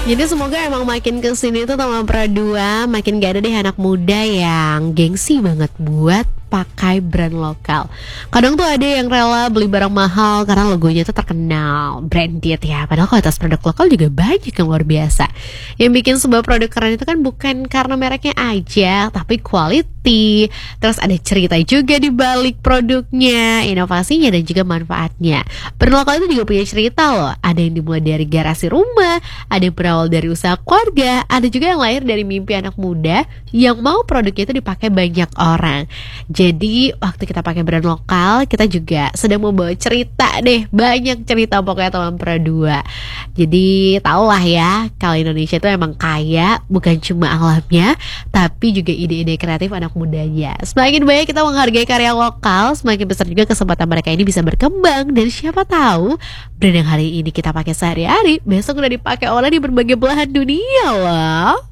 Jadi semoga emang makin kesini tuh Tama Pradua makin gak ada deh anak muda yang gengsi banget buat pakai brand lokal. Kadang tuh ada yang rela beli barang mahal karena logonya tuh terkenal, branded ya. Padahal kualitas produk lokal juga banyak yang luar biasa. Yang bikin sebuah produk keren itu kan bukan karena mereknya aja, tapi quality. Terus ada cerita juga di balik produknya, inovasinya dan juga manfaatnya. Brand lokal itu juga punya cerita loh. Ada yang dimulai dari garasi rumah, ada yang berawal dari usaha keluarga, ada juga yang lahir dari mimpi anak muda yang mau produknya itu dipakai banyak orang. Jadi waktu kita pakai brand lokal, kita juga sedang membawa cerita deh, banyak cerita pokoknya Taman Pradua. Jadi tahulah ya, kalau Indonesia itu emang kaya, bukan cuma alamnya, tapi juga ide-ide kreatif anak mudanya. Semakin banyak kita menghargai karya lokal, semakin besar juga kesempatan mereka ini bisa berkembang. Dan siapa tahu brand yang hari ini kita pakai sehari-hari, besok udah dipakai orang di berbagai belahan dunia loh.